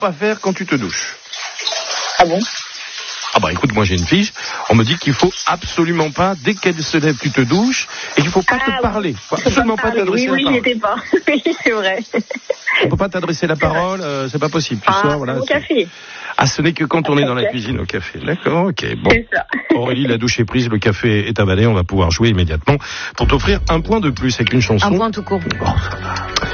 pas faire quand tu te douches. Ah bon? Ah bah écoute, moi j'ai une fiche, on me dit qu'il faut absolument pas, dès qu'elle se lève, tu te douches, et qu'il faut pas te parler. Faut absolument pas t'adresser la parole. Oui, j'étais pas. Oui, c'est vrai. On peut pas t'adresser la parole, c'est pas possible. Tu sors, voilà. Au café. Ah, ce n'est que quand on est dans la cuisine au café. D'accord, ok. Bon. C'est ça. Aurélie, la douche est prise, le café est avalé, on va pouvoir jouer immédiatement pour t'offrir un point de plus avec une chanson. Un point tout court. Bon, ça va.